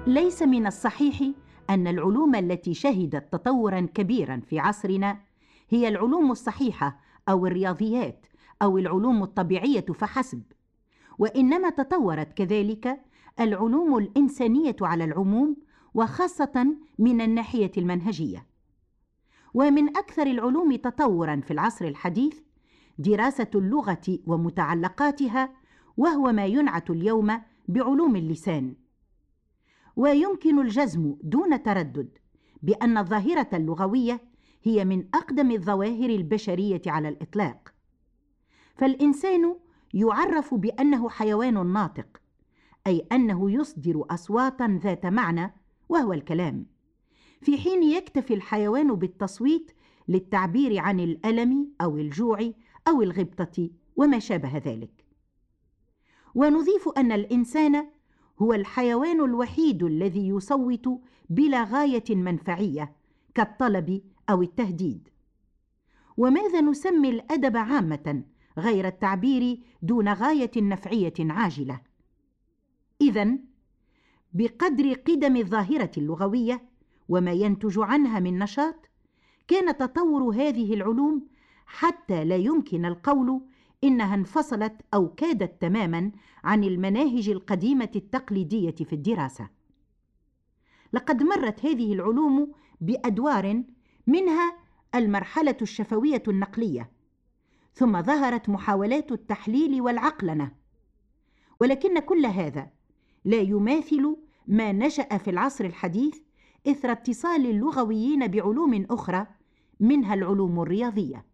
ليس من الصحيح أن العلوم التي شهدت تطوراً كبيراً في عصرنا هي العلوم الصحيحة أو الرياضيات أو العلوم الطبيعية فحسب، وإنما تطورت كذلك العلوم الإنسانية على العموم، وخاصة من الناحية المنهجية. ومن أكثر العلوم تطوراً في العصر الحديث دراسة اللغة ومتعلقاتها، وهو ما ينعت اليوم بعلوم اللسان. ويمكن الجزم دون تردد بأن الظاهرة اللغوية هي من أقدم الظواهر البشرية على الإطلاق. فالإنسان يعرف بأنه حيوان ناطق، أي أنه يصدر أصواتاً ذات معنى وهو الكلام، في حين يكتفي الحيوان بالتصويت للتعبير عن الألم أو الجوع أو الغبطة وما شابه ذلك. ونضيف أن الإنسان هو الحيوان الوحيد الذي يصوت بلا غاية منفعية كالطلب أو التهديد. وماذا نسمي الأدب عامة غير التعبير دون غاية نفعية عاجلة؟ إذن بقدر قدم الظاهرة اللغوية وما ينتج عنها من نشاط، كان تطور هذه العلوم حتى لا يمكن القول إنها انفصلت أو كادت تماماً عن المناهج القديمة التقليدية في الدراسة. لقد مرت هذه العلوم بأدوار، منها المرحلة الشفوية النقلية، ثم ظهرت محاولات التحليل والعقلنة، ولكن كل هذا لا يماثل ما نشأ في العصر الحديث إثر اتصال اللغويين بعلوم أخرى، منها العلوم الرياضية.